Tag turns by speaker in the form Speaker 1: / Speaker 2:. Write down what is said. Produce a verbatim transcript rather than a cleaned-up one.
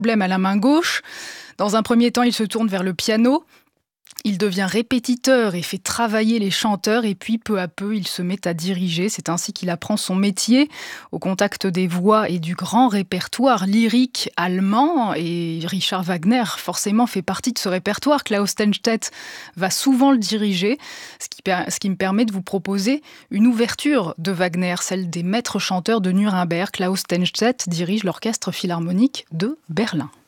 Speaker 1: problème à la main gauche. Dans un premier temps, il se tourne vers le piano. Il devient répétiteur et fait travailler les chanteurs et puis peu à peu, il se met à diriger. C'est ainsi qu'il apprend son métier au contact des voix et du grand répertoire lyrique allemand. Et Richard Wagner, forcément, fait partie de ce répertoire. Klaus Tennstedt va souvent le diriger, ce qui, ce qui me permet de vous proposer une ouverture de Wagner, celle des maîtres chanteurs de Nuremberg. Klaus Tennstedt dirige l'orchestre philharmonique de Berlin.